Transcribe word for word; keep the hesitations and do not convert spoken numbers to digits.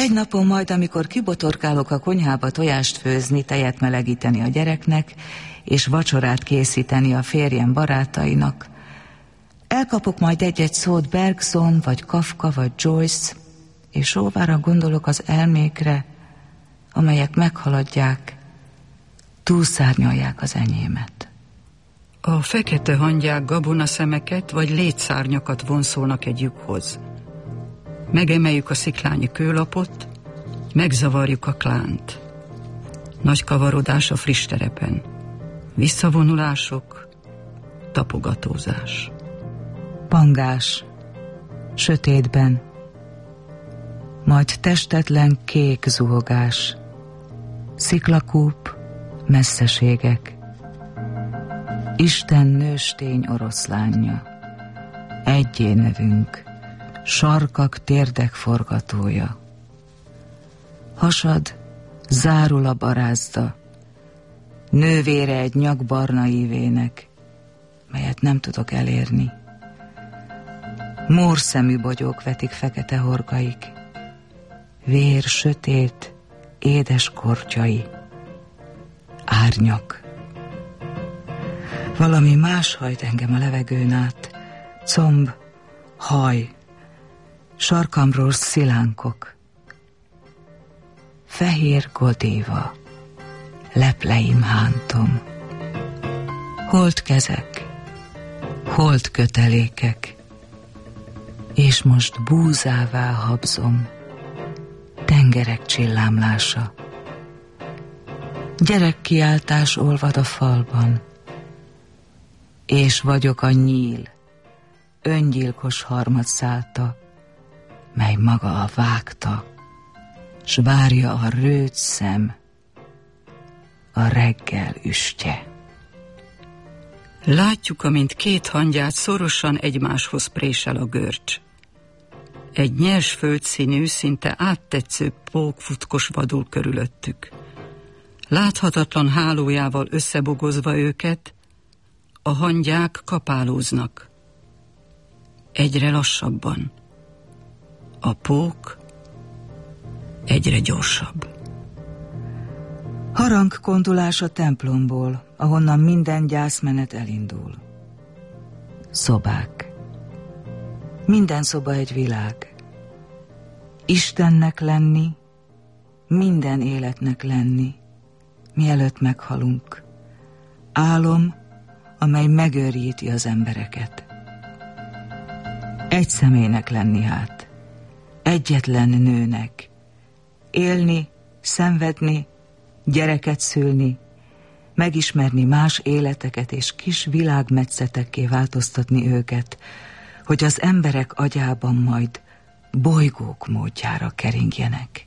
Egy napon majd, amikor kibotorkálok a konyhába tojást főzni, tejet melegíteni a gyereknek, és vacsorát készíteni a férjem barátainak, elkapok majd egy-egy szót Bergson, vagy Kafka, vagy Joyce, és óvára gondolok az elmékre, amelyek meghaladják, túlszárnyalják az enyémet. A fekete hangyák gabonaszemeket vagy létszárnyakat vonszolnak egy lyukhoz. Megemeljük a sziklányi kőlapot, megzavarjuk a klánt. Nagy kavarodás a friss terepen. Visszavonulások, tapogatózás. Pangás, sötétben, majd testetlen kék zuhogás, sziklakúp, messzeségek, Isten nőstény oroszlánja, egyé nevünk, sarkak térdek forgatója. Hasad, zárul a barázda, nővére egy nyakbarna ívének, melyet nem tudok elérni. Mórszemű bogyók vetik fekete horgaik, vér sötét, édes kortyai, árnyak. Valami más hajt engem a levegőn át, comb, haj, sarkamról szilánkok. Fehér godéva, lepleim hántom. Holt kezek, holt kötelékek, és most búzává habzom, tengerek csillámlása. Gyerekkiáltás olvad a falban, és vagyok a nyíl, öngyilkos harmadszálta, mely maga a vágta, s várja a rőd szem, a reggel üstje. Látjuk, amint két hangyát szorosan egymáshoz présel a görcs. Egy nyers földszínű, szinte áttetsző pók futkos vadul körülöttük. Láthatatlan hálójával összebogozva őket, a hangyák kapálóznak. Egyre lassabban. A pók egyre gyorsabb. Harang kondulás a templomból, ahonnan minden gyászmenet elindul. Szobák. Minden szoba egy világ. Istennek lenni, minden életnek lenni, mielőtt meghalunk. Álom, amely megőríti az embereket. Egy személynek lenni hát, egyetlen nőnek. Élni, szenvedni, gyereket szülni, megismerni más életeket és kis világmetszetekké változtatni őket, hogy az emberek agyában majd bolygók módjára keringjenek.